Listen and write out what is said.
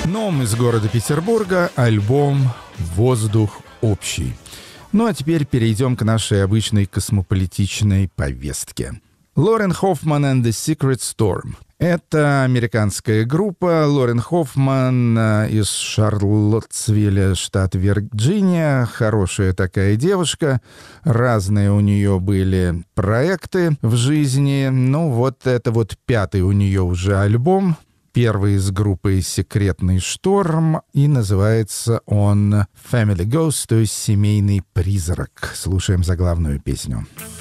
Ном из города Петербурга альбом «Воздух общий». Ну а теперь перейдем к нашей обычной космополитичной повестке. Лорен Хоффман and the Secret Storm. Это американская группа. Лорен Хоффман из Шарлоттсвилля, штат Вирджиния. Хорошая такая девушка. Разные у нее были проекты в жизни. Ну вот это вот 5-й у нее уже альбом. Первый из группы «Секретный шторм», и называется он «Family Ghost», то есть «Семейный призрак». Слушаем заглавную песню.